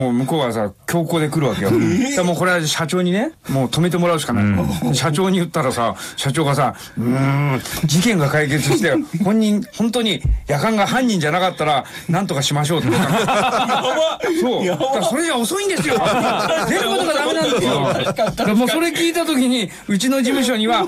もう向こうはさ、強行で来るわけよ。でもうこれは社長にね、もう止めてもらうしかない。社長に言ったらさ、社長がさ、事件が解決して、本当に夜間が犯人じゃなかったら、なんとかしましょうって言ったの。そう。だからそれじゃ遅いんですよ。出ることがダメなんですよ。もうそれ聞いた時に、うちの事務所には、